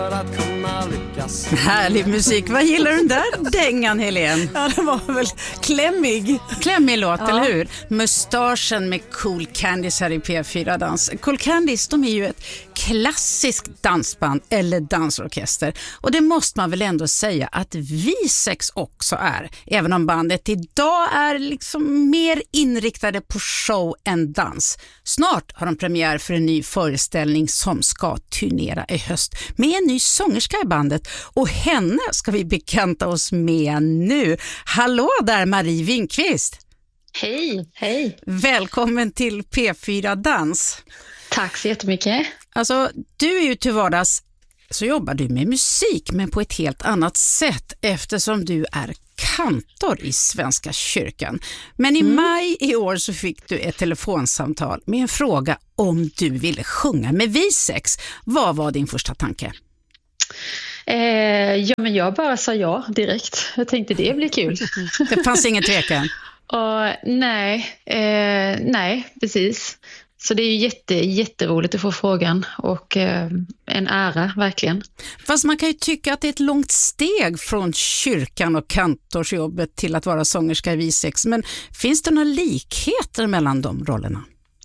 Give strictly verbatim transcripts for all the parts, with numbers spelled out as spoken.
att kunna lyckas. Härlig musik. Vad gillar du den där dängan, Helene? Ja, det var väl klämmig. Klämmig låt, ja. Eller hur? Mustaschen med Cool Candies här i P fyra Dans. Cool Candies, de är ju ett klassiskt dansband eller dansorkester. Och det måste man väl ändå säga att V sex också är. Även om bandet idag är liksom mer inriktade på show än dans. Snart har de premiär för en ny föreställning som ska turnera i höst med en ny sångerska i bandet. Och henne ska vi bekanta oss med nu. Hallå där, Marie Winkvist. Hej, hej. Välkommen till P fyra Dans. Tack så jättemycket. Alltså, du är ju till vardags så jobbar du med musik, men på ett helt annat sätt eftersom du är kantor i Svenska kyrkan. Men i mm. maj i år så fick du ett telefonsamtal med en fråga om du ville sjunga med V sex. Vad var din första tanke? Eh, ja, men jag bara sa ja direkt. Jag tänkte det blir kul. Det fanns ingen tvekan? Och, nej, eh, nej, precis. Så det är ju jätte, jätteroligt att få frågan och eh, en ära, verkligen. Fast man kan ju tycka att det är ett långt steg från kyrkan och kantorsjobbet till att vara sångerska i V sex. Men finns det några likheter mellan de rollerna?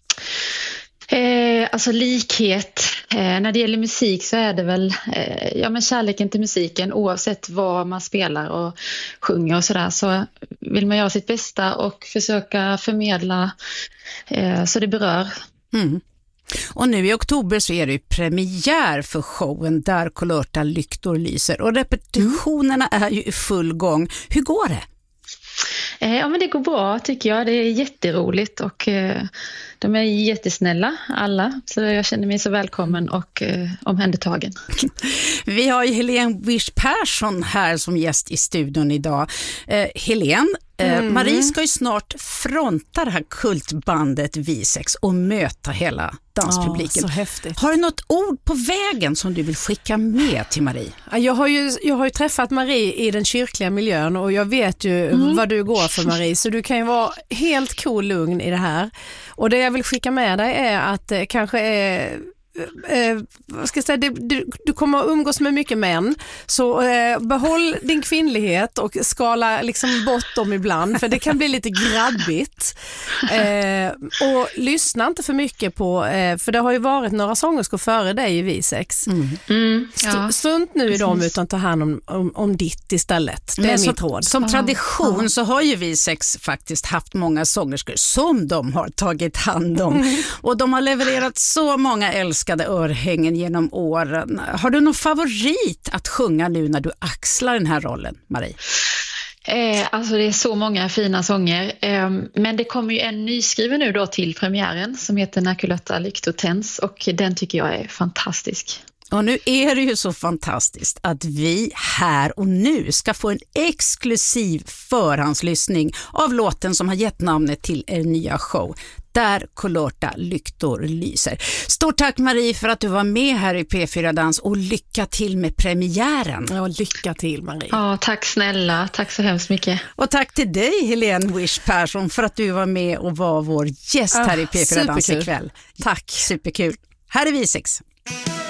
Eh, alltså likhet, eh, när det gäller musik så är det väl eh, ja, men kärleken till musiken oavsett vad man spelar och sjunger och sådär, så vill man göra sitt bästa och försöka förmedla eh, så det berör. Mm. Och nu i oktober så är det ju premiär för showen Där kulörta lyktor lyser och repetitionerna mm. är ju i full gång. Hur går det? Ja, men det går bra tycker jag. Det är jätteroligt och eh, de är jättesnälla alla. Så jag känner mig så välkommen och eh, omhändertagen. Vi har ju Helene Wish Persson här som gäst i studion idag. Eh, Helene, eh, mm. Marie ska ju snart fronta det här kultbandet V sex och möta hela danspubliken. Ja, så häftigt. Har du något ord på vägen som du vill skicka med till Marie? Jag har ju, jag har ju träffat Marie i den kyrkliga miljön och jag vet ju mm. vad du går för, Marie, så du kan ju vara helt cool lugn i det här. Och det jag vill skicka med dig är att det kanske är Eh, vad ska jag säga, det, du, du kommer att umgås med mycket män, så eh, behåll din kvinnlighet och skala liksom bort dem ibland, för det kan bli lite grabbigt. Eh, och lyssna inte för mycket på, eh, för det har ju varit några sångerskor före dig i V sex. Mm. Mm, ja. St- Strunt nu i dem utan ta hand om, om, om ditt istället. Det är mitt råd. Som tradition ah. så har ju V sex faktiskt haft många sångerskor som de har tagit hand om. Mm. Och de har levererat så många älskade örhängen genom åren. Har du någon favorit att sjunga nu när du axlar den här rollen, Marie? Eh, alltså det är så många fina sånger. Eh, men det kommer ju en nyskriven nu då till premiären som heter När kulörta lyktor tänds och den tycker jag är fantastisk. Och nu är det ju så fantastiskt att vi här och nu ska få en exklusiv förhandslyssning av låten som har gett namnet till er nya show, Där kulörta lyktor lyser. Stort tack Marie för att du var med här i P fyra Dans och lycka till med premiären. Ja, lycka till Marie. Ja, tack snälla. Tack så hemskt mycket. Och tack till dig Helene Wish Persson för att du var med och var vår gäst här i P fyra Dans ikväll. Tack. Superkul. Här är V sex.